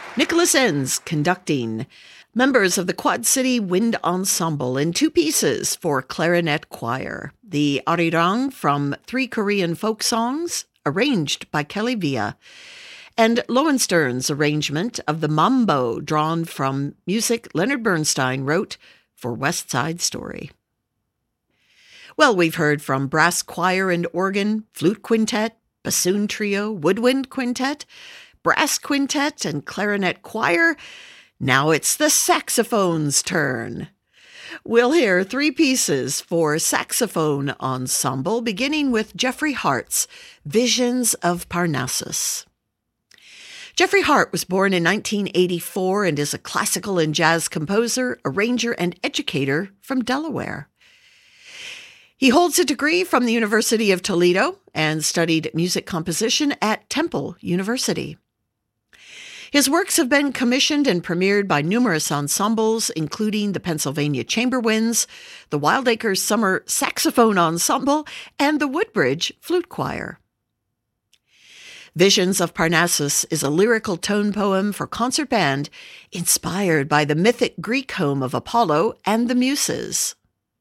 Nicholas Enns conducting. Members of the Quad City Wind Ensemble in two pieces for clarinet choir. The Arirang from three Korean folk songs, arranged by Kelly Via, and Lowenstern's arrangement of the mambo drawn from music Leonard Bernstein wrote for West Side Story. Well, we've heard from brass choir and organ, flute quintet, bassoon trio, woodwind quintet, brass quintet, and clarinet choir. Now it's the saxophone's turn. We'll hear three pieces for saxophone ensemble, beginning with Jeffrey Hart's Visions of Parnassus. Jeffrey Hart was born in 1984 and is a classical and jazz composer, arranger, and educator from Delaware. He holds a degree from the University of Toledo and studied music composition at Temple University. His works have been commissioned and premiered by numerous ensembles, including the Pennsylvania Chamber Winds, the Wildacres Summer Saxophone Ensemble, and the Woodbridge Flute Choir. Visions of Parnassus is a lyrical tone poem for concert band inspired by the mythic Greek home of Apollo and the Muses.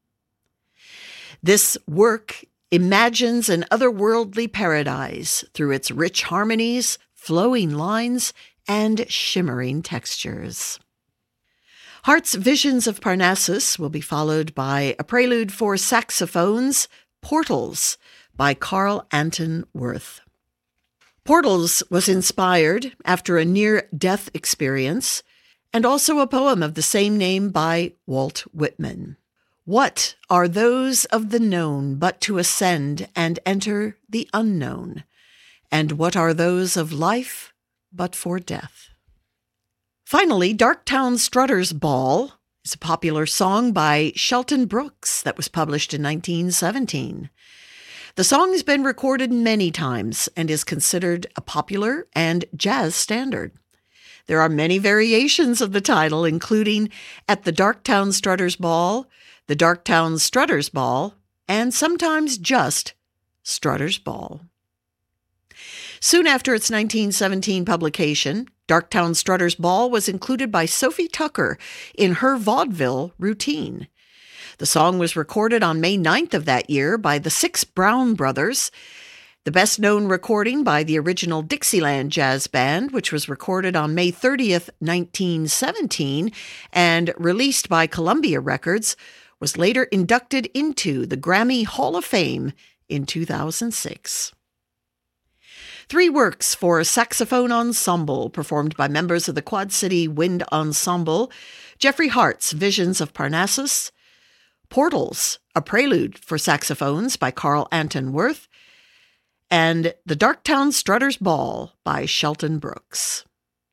This work imagines an otherworldly paradise through its rich harmonies, flowing lines, and shimmering textures. Hart's Visions of Parnassus will be followed by a prelude for saxophones, Portals, by Carl Anton Wirth. Portals was inspired after a near-death experience, and also a poem of the same name by Walt Whitman. What are those of the known but to ascend and enter the unknown? And what are those of life but for death? Finally, Darktown Strutter's Ball is a popular song by Shelton Brooks that was published in 1917. The song has been recorded many times and is considered a popular and jazz standard. There are many variations of the title, including At the Darktown Strutter's Ball, The Darktown Strutter's Ball, and sometimes just Strutter's Ball. Soon after its 1917 publication, Darktown Strutter's Ball was included by Sophie Tucker in her vaudeville routine. The song was recorded on May 9th of that year by the Six Brown Brothers, the best-known recording by the original Dixieland Jazz Band, which was recorded on May 30th, 1917, and released by Columbia Records, was later inducted into the Grammy Hall of Fame in 2006. Three works for a saxophone ensemble performed by members of the Quad City Wind Ensemble: Jeffrey Hart's Visions of Parnassus, Portals, a prelude for saxophones by Carl Anton Wirth, and The Darktown Strutter's Ball by Shelton Brooks.